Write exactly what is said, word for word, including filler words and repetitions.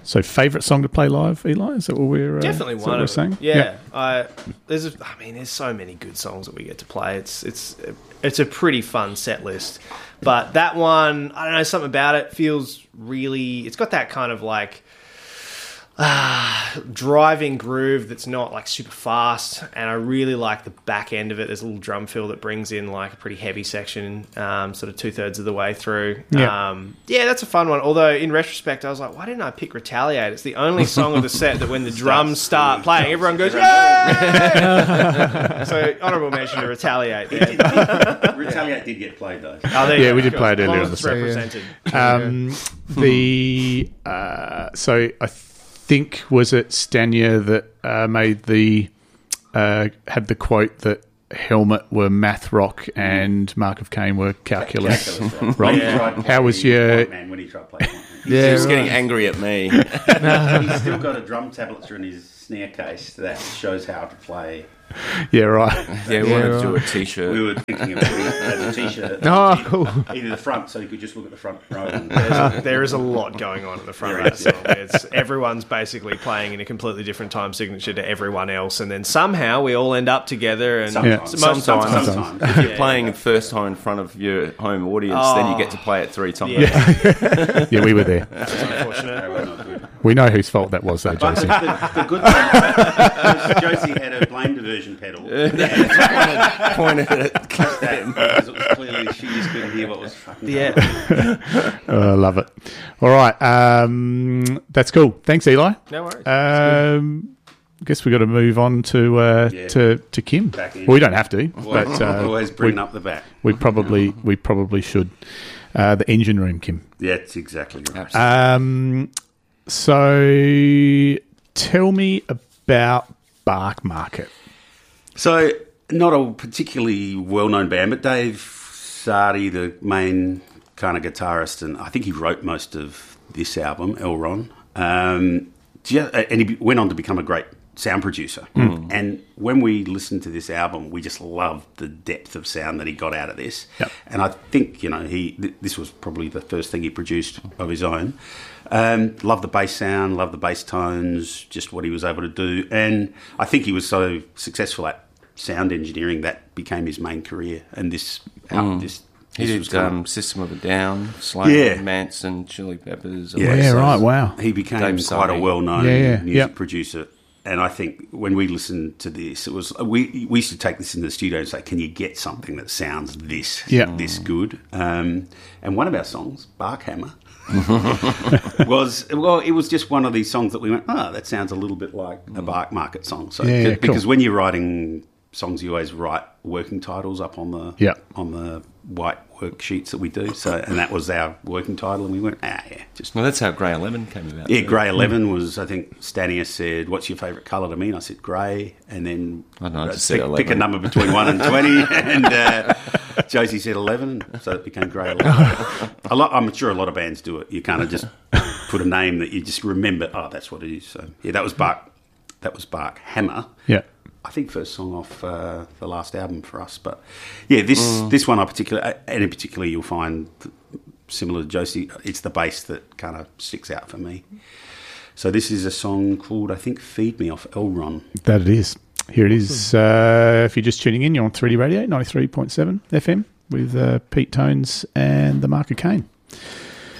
So, favourite song to play live, Eli? Is that what we're uh, definitely is one that what we're of saying? them. Yeah, yeah. I there's a, I mean, there's so many good songs that we get to play. It's it's it's a pretty fun set list. But that one, I don't know, something about it feels really. It's got that kind of like. Uh, driving groove that's not like super fast, and I really like the back end of it. There's a little drum fill that brings in like a pretty heavy section, um, sort of two thirds of the way through. Yeah. Um, yeah, that's a fun one. Although in retrospect, I was like, why didn't I pick Retaliate? It's the only song of the set that when the drums start playing, everyone goes, yay! So honourable mention to Retaliate there. Retaliate did get played though. Oh, there you Yeah, go. we did play it As long earlier as on the it's set. represented. Um, the uh, so I think was it Stania that uh, made the uh, had the quote that Helmet were math rock and Mark of Cain were calculus. Calculus, Right? Yeah. How was your? Man when he tried playing Point Man. He Yeah, was getting right. angry at me. He's still got a drum tablature in his snare case that shows how to play. Yeah, right. Yeah, we Yeah, wanted to right. do a T-shirt. We were thinking of putting it as a t-shirt. Oh, cool. Either the front, so you could just look at the front row. And, There's a, there is a lot going on at the front of that song. It's, everyone's basically playing in a completely different time signature to everyone else, and then somehow we all end up together. And Sometimes. most Sometimes. Sometimes. If you're Yeah, playing yeah. first time in front of your home audience, Oh. then you get to play it three times. Yeah, Yeah, we were there. that's unfortunate. They were not good. We know whose fault that was, though, But the, Josie. the, the good thing was Josie had a blame diversion pedal. Pointed at Because it was clearly she just couldn't hear what was fucking going on. Yeah, Oh, I love it. All right, um, that's cool. Thanks, Eli. no worries. Um, I guess we've got to move on to uh, Yeah. to to Kim. Back in. Well, we don't have to, Always, but uh, always bring we, up the back. we probably we probably should. Uh, the engine room, Kim. Yeah, that's exactly right. Um, so tell me about Bark Market. So, not a particularly well-known band, but Dave Sardi, the main kind of guitarist, and I think he wrote most of this album, Elron, um, ju- and he went on to become a great sound producer. And when we listened to this album, we just loved the depth of sound that he got out of this. Yep. And I think, you know, he th- this was probably the first thing he produced of his own. Um, love the bass sound, love the bass tones, just what he was able to do. And I think he was so successful at sound engineering that became his main career. And this, out, this, He this was did kind of- um, System of a Down, Slayer, Yeah. Manson, Chili Peppers. Yeah, Yeah, so right, wow. He became Dave quite a Sardi. well-known Yeah, yeah, music yep. producer. And I think when we listened to this, it was we we used to take this in the studio and say, "Can you get something that sounds this Yeah. this good?" Um, and one of our songs, Bark Hammer, was well, it was just one of these songs that we went, "Oh, that sounds a little bit like a Bark Market song." So Yeah, yeah, because cool. when you're writing songs, you always write working titles up on the Yeah. on the white worksheets that we do. So and that was our working title, and we went, "Ah, yeah, just." Well, that's how Grey Eleven came about. Yeah, too. Grey eleven was, I think, Stania said, "What's your favourite colour to me?" And I said, grey. And then I don't know, I uh, just said pick, pick a eleven. number between one and twenty. And uh, Josie said eleven, so it became Grey eleven. a lot, I'm sure a lot of bands do it. You kind of just put a name that you just remember, oh, that's what it is. So, yeah, that was Bark, that was Bark Hammer. Yeah. I think first song off uh, the last album for us. But, yeah, this this one I particular, and in particular you'll find, similar to Josie, it's the bass that kind of sticks out for me. So this is a song called, I think, Feed Me off Elron. That it is. Here it is. Uh, if you're just tuning in, you're on three D Radio, ninety-three point seven F M with uh, Pete Tones and the Mark of Cain.